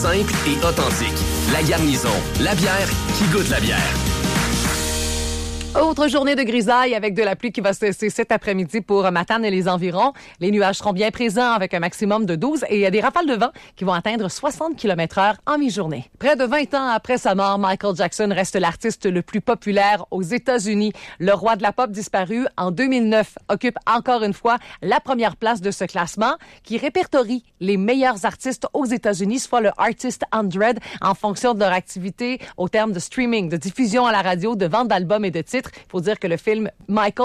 Simple et authentique. La Garnison, la bière qui goûte la bière. Autre journée de grisaille avec de la pluie qui va cesser cet après-midi pour Matane et les environs. Les nuages seront bien présents avec un maximum de 12 et il y a des rafales de vent qui vont atteindre 60 km/h en mi-journée. Près de 20 ans après sa mort, Michael Jackson reste l'artiste le plus populaire aux États-Unis. Le roi de la pop disparu en 2009 occupe encore une fois la première place de ce classement qui répertorie les meilleurs artistes aux États-Unis, soit le Artist 100 en fonction de leur activité au terme de streaming, de diffusion à la radio, de vente d'albums et de titres. Il faut dire que le film Michael